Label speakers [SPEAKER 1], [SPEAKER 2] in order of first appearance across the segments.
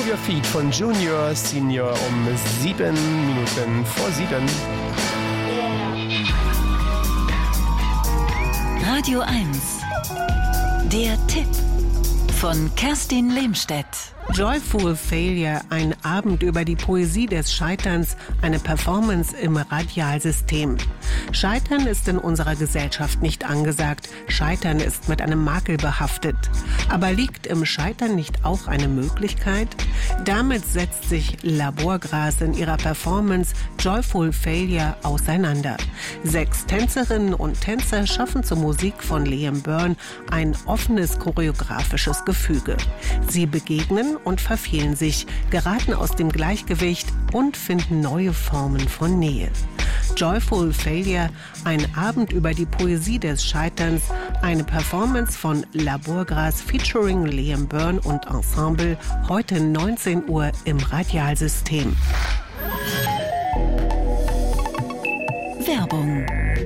[SPEAKER 1] Your Feet von Junior Senior um 7 Minuten vor 7.
[SPEAKER 2] Radio 1. Der Tipp von Kerstin Lehmstedt.
[SPEAKER 3] Joyful Failure, ein Abend über die Poesie des Scheiterns, eine Performance im Radialsystem. Scheitern ist in unserer Gesellschaft nicht angesagt. Scheitern ist mit einem Makel behaftet. Aber liegt im Scheitern nicht auch eine Möglichkeit? Damit setzt sich Laborgras in ihrer Performance Joyful Failure auseinander. 6 Tänzerinnen und Tänzer schaffen zur Musik von Liam Byrne ein offenes choreografisches Gefüge. Sie begegnen und verfehlen sich, geraten aus dem Gleichgewicht und finden neue Formen von Nähe. Joyful Failure, ein Abend über die Poesie des Scheiterns, eine Performance von Laborgras featuring Liam Byrne und Ensemble, heute 19 Uhr im Radialsystem.
[SPEAKER 2] Werbung.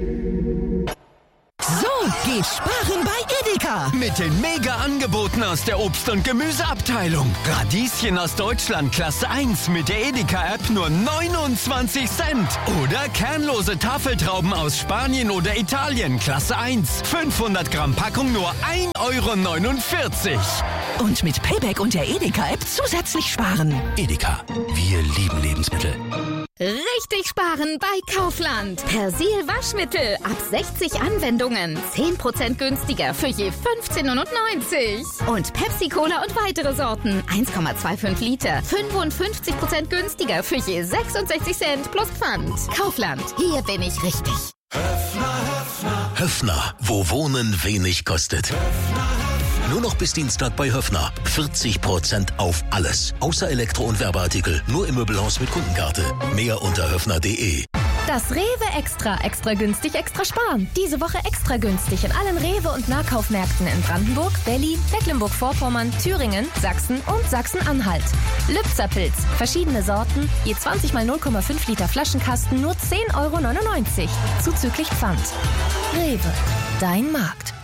[SPEAKER 4] So, geht sparen bei Edeka.
[SPEAKER 5] Mit den Mega-Angeboten aus der Obst- und Gemüseabteilung. Radieschen aus Deutschland Klasse 1 mit der Edeka-App nur 29 Cent. Oder kernlose Tafeltrauben aus Spanien oder Italien Klasse 1. 500 Gramm Packung nur 1,49 €.
[SPEAKER 4] Und mit Payback und der Edeka-App zusätzlich sparen.
[SPEAKER 6] Edeka, wir lieben Lebensmittel.
[SPEAKER 7] Richtig sparen bei Kaufland. Persil Waschmittel ab 60 Anwendungen. 10% günstiger für je 15,99 €. Und Pepsi Cola und weitere Sorten. 1,25 Liter. 55% günstiger für je 66 Cent plus Pfand. Kaufland. Hier bin ich richtig.
[SPEAKER 6] Höffner, wo Wohnen wenig kostet. Nur noch bis Dienstag bei Höffner. 40% auf alles. Außer Elektro- und Werbeartikel. Nur im Möbelhaus mit Kundenkarte. Mehr unter höffner.de.
[SPEAKER 8] Das Rewe Extra. Extra günstig, extra sparen. Diese Woche extra günstig in allen Rewe- und Nahkaufmärkten in Brandenburg, Berlin, Mecklenburg-Vorpommern, Thüringen, Sachsen und Sachsen-Anhalt. Lübzer-Pilz. Verschiedene Sorten. Je 20 mal 0,5 Liter Flaschenkasten nur 10,99 €. Zuzüglich Pfand. Rewe. Dein Markt.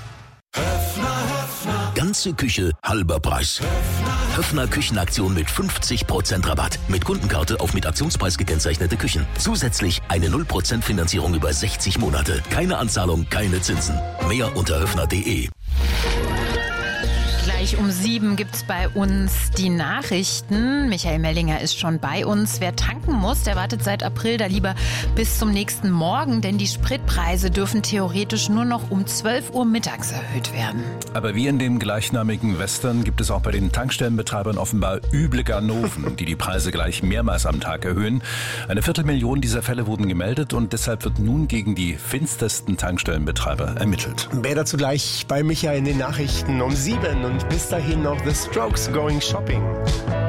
[SPEAKER 6] Ganze Küche, halber Preis. Höffner Küchenaktion mit 50% Rabatt. Mit Kundenkarte auf mit Aktionspreis gekennzeichnete Küchen. Zusätzlich eine 0% Finanzierung über 60 Monate. Keine Anzahlung, keine Zinsen. Mehr unter höffner.de.
[SPEAKER 9] Gleich um 7 gibt's bei uns die Nachrichten. Michael Mellinger ist schon bei uns. Wer tanken muss, der wartet seit April da lieber bis zum nächsten Morgen, denn die Spritpreise dürfen theoretisch nur noch um 12 Uhr mittags erhöht werden.
[SPEAKER 10] Aber wie in dem gleichnamigen Western gibt es auch bei den Tankstellenbetreibern offenbar üble Ganoven, die Preise gleich mehrmals am Tag erhöhen. 250.000 dieser Fälle wurden gemeldet und deshalb wird nun gegen die finstersten Tankstellenbetreiber ermittelt.
[SPEAKER 1] Mehr dazu gleich bei Michael in den Nachrichten um 7 und bis dahin noch The Strokes Going Shopping.